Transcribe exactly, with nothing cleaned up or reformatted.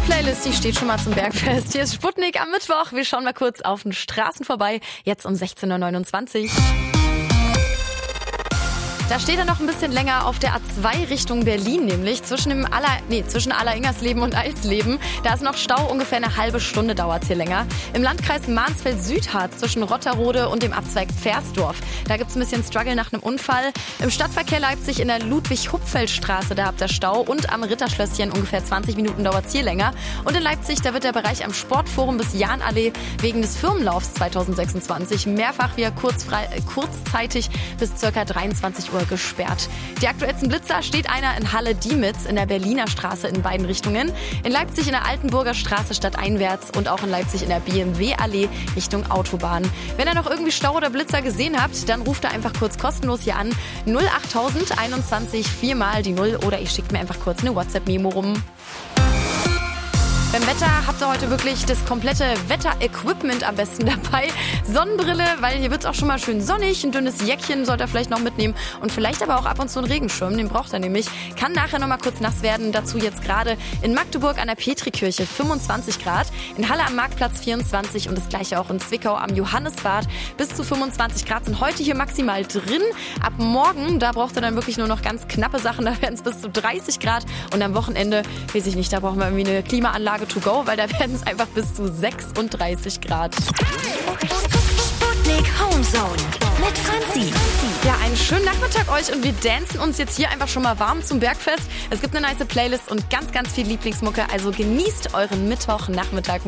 Playlist, die steht schon mal zum Bergfest. Hier ist Sputnik am Mittwoch. Wir schauen mal kurz auf den Straßen vorbei. Jetzt um sechzehn Uhr neunundzwanzig. Da steht er noch ein bisschen länger auf der A zwei Richtung Berlin, nämlich zwischen dem Aller, nee, zwischen Alleringers-Leben und Eisleben. Da ist noch Stau, ungefähr eine halbe Stunde dauert es hier länger. Im Landkreis Mansfeld-Südharz zwischen Rotterode und dem Abzweig Pfersdorf. Da gibt es ein bisschen Struggle nach einem Unfall. Im Stadtverkehr Leipzig in der Ludwig-Hupfeld-Straße, da habt ihr Stau. Und am Ritterschlösschen ungefähr zwanzig Minuten dauert es hier länger. Und in Leipzig, da wird der Bereich am Sportforum bis Jahnallee wegen des Firmenlaufs zweitausendsechsundzwanzig mehrfach wieder kurzfrei, äh, kurzzeitig bis ca. dreiundzwanzig Uhr gesperrt. Die aktuellsten Blitzer steht einer in Halle-Diemitz in der Berliner Straße in beiden Richtungen, in Leipzig in der Altenburger Straße stadteinwärts und auch in Leipzig in der B M W-Allee Richtung Autobahn. Wenn ihr noch irgendwie Stau oder Blitzer gesehen habt, dann ruft ihr einfach kurz kostenlos hier an null achttausend einundzwanzig viermal die Null oder ihr schickt mir einfach kurz eine WhatsApp-Memo rum. Beim Wetter habt ihr heute wirklich das komplette Wetter-Equipment am besten dabei. Sonnenbrille, weil hier wird es auch schon mal schön sonnig. Ein dünnes Jäckchen sollt ihr vielleicht noch mitnehmen. Und vielleicht aber auch ab und zu einen Regenschirm, den braucht ihr nämlich. Kann nachher noch mal kurz nass werden. Dazu jetzt gerade in Magdeburg an der Petrikirche fünfundzwanzig Grad. In Halle am Marktplatz vierundzwanzig und das gleiche auch in Zwickau am Johannisbad. Bis zu fünfundzwanzig Grad sind heute hier maximal drin. Ab morgen, da braucht ihr dann wirklich nur noch ganz knappe Sachen. Da werden es bis zu dreißig Grad. Und am Wochenende, weiß ich nicht, da brauchen wir irgendwie eine Klimaanlage to go, weil da werden es einfach bis zu sechsunddreißig Grad. Sputnik Homezone mit Franzi. Ja, einen schönen Nachmittag euch und wir dancen uns jetzt hier einfach schon mal warm zum Bergfest. Es gibt eine nice Playlist und ganz, ganz viel Lieblingsmucke, also genießt euren Mittwochnachmittag.